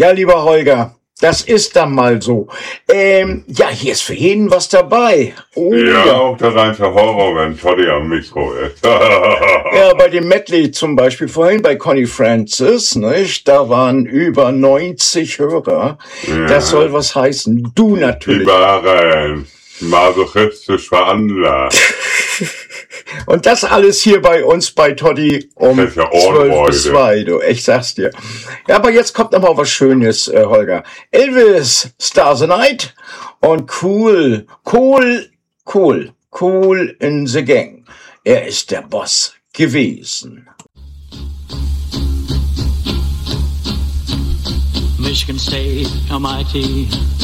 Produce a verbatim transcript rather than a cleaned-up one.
Ja, lieber Holger, das ist dann mal so. Ähm, ja, hier ist für jeden was dabei. Oh, Ja, ja. auch der reinste Horror, wenn Toddy am Mikro ist. Ja, bei dem Medley zum Beispiel vorhin bei Connie Francis, nicht? Da waren über neunzig Hörer. Ja. Das soll was heißen. Du Die natürlich. waren masochistisch veranlagt. Und das alles hier bei uns bei Toddy um Das ist ja zwölf Ohrfreude. bis zwei, du. Ich sag's dir. Ja, aber jetzt kommt noch mal was Schönes, äh, Holger. Elvis, Stars the Night und Cool, Cool, Cool, Cool in the Gang. Er ist der Boss gewesen. Michigan State, almighty.